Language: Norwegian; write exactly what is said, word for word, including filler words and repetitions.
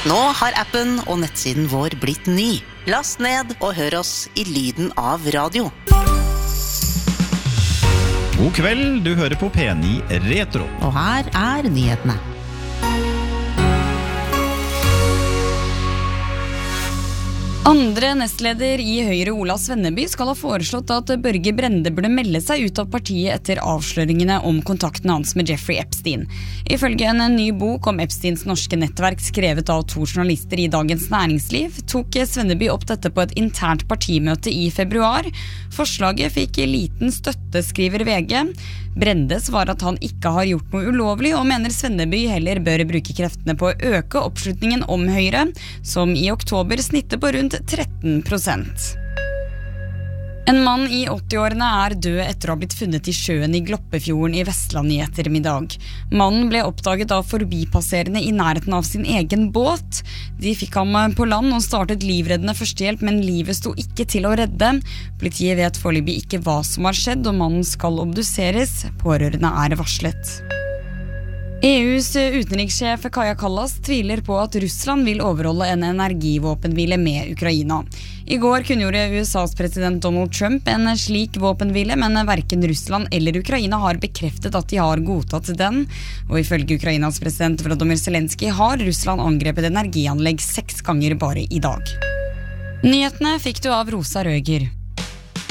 Nå har appen og nettsiden vår blitt ny. Last ned og hør oss i lyden av radio. God kveld, du hører på P ni Retro. Og her er nyhetene. Andre nestleder i Høyre, Ola Svenneby, skal ha foreslått at Børge Brende burde melde seg ut av partiet etter avsløringene om kontakten hans med Jeffrey Epstein. Ifølge en ny bok om Epsteins norske nettverk skrevet av to journalister i Dagens Næringsliv, tok Svenneby opp dette på et internt partimøte i februar. Forslaget fikk liten støtte, skriver V G. Brende svarer at han ikke har gjort noe ulovlig, og mener Svenneby heller bør bruke kreftene på å øke oppslutningen om Høyre, som i oktober snitter på rundt tretten prosent. En mann i åtti-årene er død etter å ha blitt funnet i sjøen i Gloppefjorden i Vestland i ettermiddag. Mannen ble oppdaget av forbipasserende i nærheten av sin egen båt. De fikk ham på land og startet livreddende førstehjelp, men livet sto ikke til å redde. Politiet vet foreløpig ikke hva som har skjedd, og mannen skal obduseres. Pårørende er varslet. E U's utenrikssjef Kaja Kallas tviler på at Russland vil overholde en energivåpenhvile med Ukraina. I går kunngjorde U S A's president Donald Trump en slik våpenhvile, men hverken Russland eller Ukraina har bekreftet at de har godtatt den. Og ifølge Ukrainas president Volodymyr Zelensky har Russland angrepet energianlegg seks ganger bare i dag. Nyhetene fikk du av Rosa Røger.